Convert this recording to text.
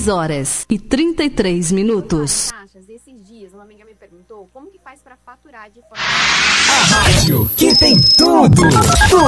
6h33. Esses dias, uma amiga me perguntou como que faz para faturar de forma... A rádio que tem tudo.